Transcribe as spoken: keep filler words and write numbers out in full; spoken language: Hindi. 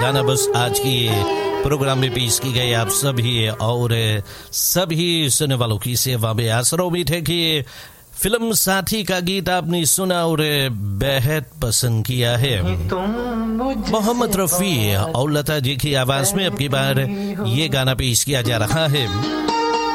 गाना बस आज की प्रोग्राम में पेश की गई आप सभी और सभी सुनने वालों की सेवा में आसरा उम्मीद है कि फिल्म साथी का गीत आपने सुना और बेहद पसंद किया है। मोहम्मद रफी और लता जी की आवाज में अब की बार ये गाना पेश किया जा रहा है।